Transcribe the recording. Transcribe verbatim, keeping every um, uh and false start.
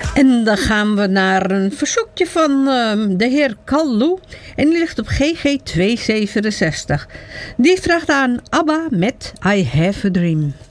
En dan gaan we naar een verzoekje van uh, de heer Kallu. En die ligt op G G tweehonderdzevenenzestig. Die vraagt aan ABBA met I Have a Dream.